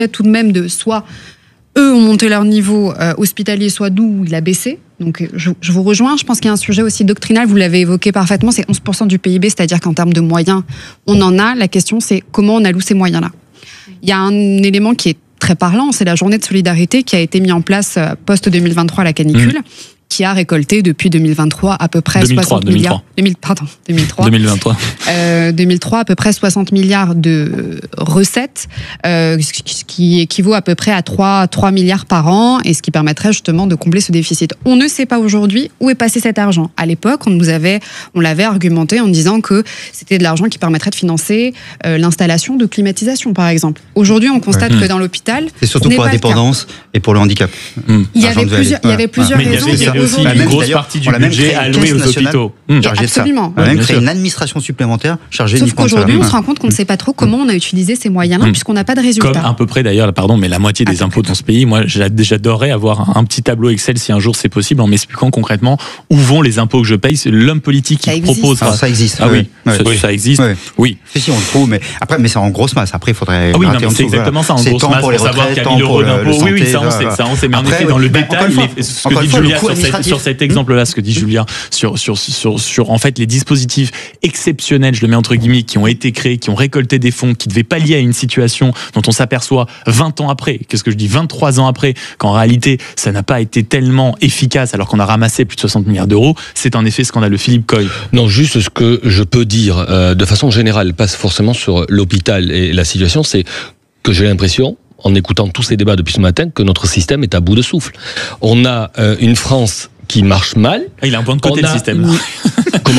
tout de même de soit eux ont monté leur niveau hospitalier, soit d'où il a baissé. Donc je vous rejoins, je pense qu'il y a un sujet aussi doctrinal, vous l'avez évoqué parfaitement, c'est 11% du PIB, c'est-à-dire qu'en termes de moyens, on en a. La question c'est comment on alloue ces moyens-là. Il y a un élément qui est très parlant, c'est la journée de solidarité qui a été mise en place post-2023 à la canicule, qui a récolté depuis 2023 à peu près 60 milliards. 2023 à peu près 60 milliards de recettes, ce qui équivaut à peu près à 3 milliards par an, et ce qui permettrait justement de combler ce déficit. On ne sait pas aujourd'hui où est passé cet argent. À l'époque, on l'avait argumenté en disant que c'était de l'argent qui permettrait de financer l'installation de climatisation, par exemple. Aujourd'hui, on constate que dans l'hôpital, c'est surtout pour la dépendance et pour le handicap. Il y avait plusieurs raisons. Il y avait aussi une grosse partie du budget alloué aux hôpitaux. Absolument. On a même créé une administration supplémentaire chargée Sauf qu'aujourd'hui, on se rend compte qu'on ne sait pas trop comment on a utilisé ces moyens-là, puisqu'on n'a pas de résultats. Comme à peu près d'ailleurs, mais la moitié des impôts dans ce pays. Moi, j'adorerais avoir un petit tableau Excel, si un jour c'est possible, en m'expliquant concrètement où vont les impôts que je paye. C'est l'homme politique qui propose. Ça existe. Ah oui, ça existe. Oui. Si, on le trouve, mais c'est en grosse masse. Après, il faudrait. Ah oui, c'est exactement ça, en grosse masse, pour savoir qu'il y a 1000 euros d'impôts. Oui, ça on sait. Mais en effet, dans le détail, ce que dit Julia sur cet exemple-là, ce que dit Julien sur en fait les dispositifs exceptionnels, je le mets entre guillemets, qui ont été créés, qui ont récolté des fonds, qui devaient pallier à une situation dont on s'aperçoit 20 ans après, qu'est-ce que je dis, 23 ans après, qu'en réalité ça n'a pas été tellement efficace alors qu'on a ramassé plus de 60 milliards d'euros, c'est en effet scandaleux. Philippe Coy. Non, juste ce que je peux dire de façon générale, pas forcément sur l'hôpital et la situation, c'est que j'ai l'impression, en écoutant tous ces débats depuis ce matin, que notre système est à bout de souffle. On a une France qui marche mal. Il a un point de côté, le système. Comment ?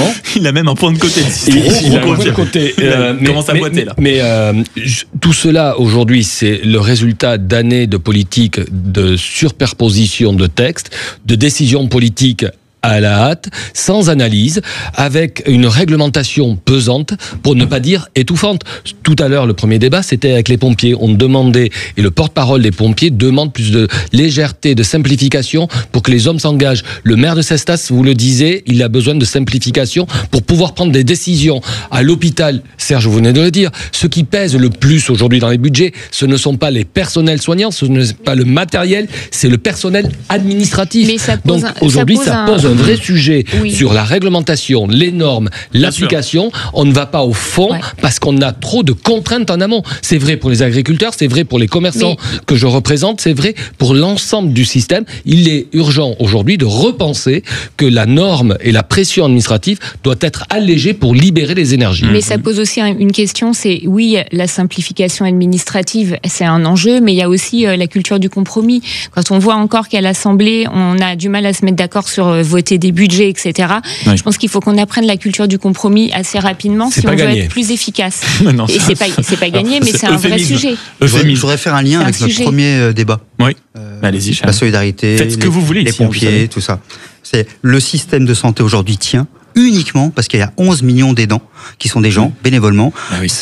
Il a même un point de côté, le système. Il a un point de côté. Il commence à boiter, là. Mais tout cela, aujourd'hui, c'est le résultat d'années de politique, de superposition de textes, de décisions politiques à la hâte, sans analyse, avec une réglementation pesante, pour ne pas dire étouffante. Tout à l'heure, le premier débat, c'était avec les pompiers. On demandait, et le porte-parole des pompiers demande plus de légèreté, de simplification pour que les hommes s'engagent. Le maire de Cestas vous le disait, il a besoin de simplification pour pouvoir prendre des décisions. À l'hôpital, Serge, vous venez de le dire, ce qui pèse le plus aujourd'hui dans les budgets, ce ne sont pas les personnels soignants, ce n'est pas le matériel, c'est le personnel administratif. Mais ça pose donc aujourd'hui, ça pose un vrai sujet sur la réglementation, les normes, l'application. On ne va pas au fond parce qu'on a trop de contraintes en amont. C'est vrai pour les agriculteurs, c'est vrai pour les commerçants que je représente, c'est vrai pour l'ensemble du système. Il est urgent aujourd'hui de repenser que la norme et la pression administrative doivent être allégées pour libérer les énergies. Mais ça pose aussi une question, c'est oui, la simplification administrative, c'est un enjeu, mais il y a aussi la culture du compromis. Quand on voit encore qu'à l'Assemblée, on a du mal à se mettre d'accord sur voter des budgets, etc. Je pense qu'il faut qu'on apprenne la culture du compromis assez rapidement si on veut être plus efficace. Non, et c'est pas gagné, mais c'est un vrai sujet. Je voudrais faire un lien avec notre premier débat. Oui. Allez-y, la solidarité, faites ce que vous voulez, les pompiers, tout ça. C'est le système de santé aujourd'hui tient uniquement parce qu'il y a 11 millions d'aidants qui sont des gens bénévolement.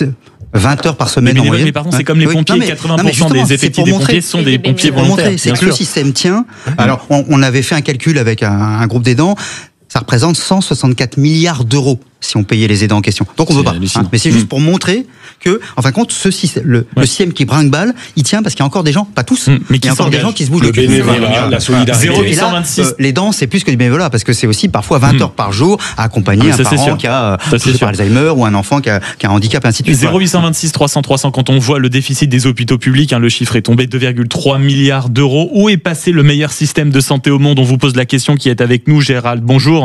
20 heures par semaine en moyenne. Mais pardon, c'est comme les pompiers, 80% des effectifs des pompiers sont des pompiers volontaires. C'est que le système tient. Alors, on avait fait un calcul avec un groupe d'aidants. Ça représente 164 milliards d'euros si on payait les aidants en question. Donc on veut pas. Mais c'est juste pour montrer que, en fin de compte, ce système, le système qui brinque-balle, il tient parce qu'il y a encore des gens, pas tous, mais il y a encore des gens qui se bougent le cul. La solidarité. 0826. L'aidant, c'est plus que du bénévolat parce que c'est aussi parfois 20 heures par jour à accompagner un parent qui a Alzheimer ou un enfant qui a un handicap, ainsi de suite. 0826 300 300. Quand on voit le déficit des hôpitaux publics, le chiffre est tombé 2,3 milliards d'euros. Où est passé le meilleur système de santé au monde ? On vous pose la question qui est avec nous, Gérald. Bonjour.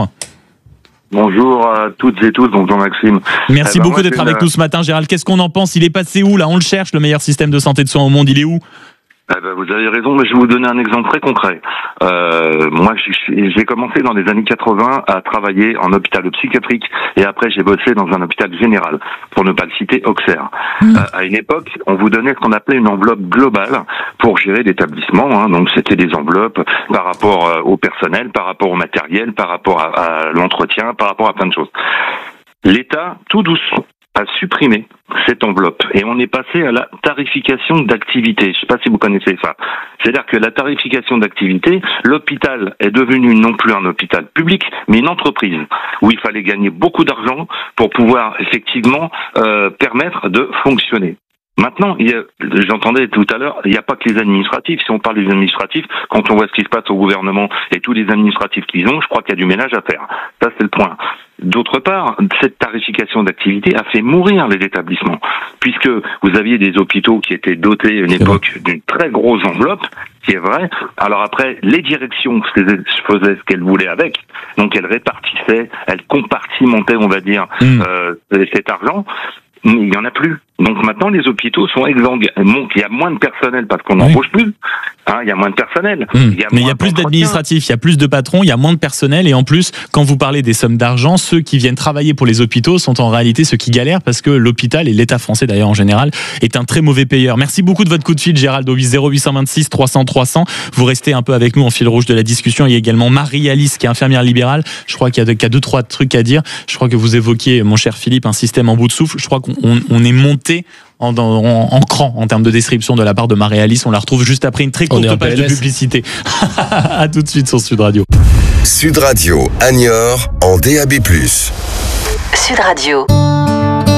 Bonjour à toutes et tous, bonjour Maxime. Merci beaucoup d'être avec nous ce matin, Gérald. Qu'est-ce qu'on en pense ? Il est passé où là ? On le cherche, le meilleur système de santé de soins au monde, il est où ? Vous avez raison, mais je vais vous donner un exemple très concret. Moi, j'ai commencé dans les années 80 à travailler en hôpital psychiatrique et après j'ai bossé dans un hôpital général, pour ne pas le citer, Auxerre. À une époque, on vous donnait ce qu'on appelait une enveloppe globale pour gérer l'établissement. Donc c'était des enveloppes par rapport au personnel, par rapport au matériel, par rapport à l'entretien, par rapport à plein de choses. L'État, tout doucement, a supprimé cette enveloppe et on est passé à la tarification d'activité. Je ne sais pas si vous connaissez ça. C'est-à-dire que la tarification d'activité, l'hôpital est devenu non plus un hôpital public, mais une entreprise où il fallait gagner beaucoup d'argent pour pouvoir effectivement permettre de fonctionner. Maintenant, j'entendais tout à l'heure, il n'y a pas que les administratifs. Si on parle des administratifs, quand on voit ce qui se passe au gouvernement et tous les administratifs qu'ils ont, je crois qu'il y a du ménage à faire. Ça, c'est le point. D'autre part, cette tarification d'activité a fait mourir les établissements, puisque vous aviez des hôpitaux qui étaient dotés à une époque d'une très grosse enveloppe, qui est vrai. Alors après, les directions faisaient ce qu'elles voulaient avec, donc elles répartissaient, elles compartimentaient, on va dire, cet argent. Il n'y en a plus. Donc maintenant, les hôpitaux sont exsangues. Donc il y a moins de personnel parce qu'on n'embauche plus. Il y a moins de personnel. Mais il y a plus d'administratifs, il y a plus de patrons, il y a moins de personnel. Et en plus, quand vous parlez des sommes d'argent, ceux qui viennent travailler pour les hôpitaux sont en réalité ceux qui galèrent parce que l'hôpital et l'État français d'ailleurs en général est un très mauvais payeur. Merci beaucoup de votre coup de fil, Gérald Auvis, 0826 300 300. Vous restez un peu avec nous en fil rouge de la discussion. Il y a également Marie-Alice qui est infirmière libérale. Je crois qu'il y a 2-3 trucs à dire. Je crois que vous évoquiez, mon cher Philippe, un système en bout de souffle. Je crois qu'on est monté en cran en termes de description de la part de Marie-Alice. On la retrouve juste après une très courte page de publicité. À tout de suite sur Sud Radio. Sud Radio, Niort en DAB+. Sud Radio.